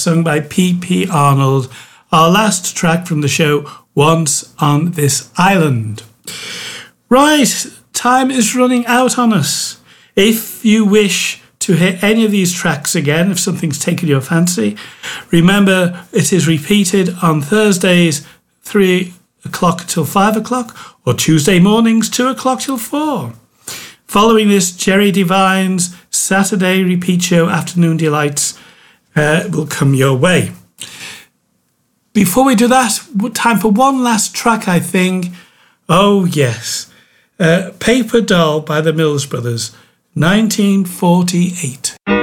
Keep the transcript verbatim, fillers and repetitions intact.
sung by P P Arnold, our last track from the show, Once on This Island. Right, time is running out on us. If you wish to hear any of these tracks again, if something's taken your fancy, remember it is repeated on Thursdays, three o'clock till five o'clock, or Tuesday mornings, two o'clock till four. Following this, Jerry Devine's Saturday repeat show, Afternoon Delights, uh, will come your way. Before we do that, time for one last track, I think. Oh, yes. Uh, Paper Doll by the Mills Brothers, nineteen forty-eight.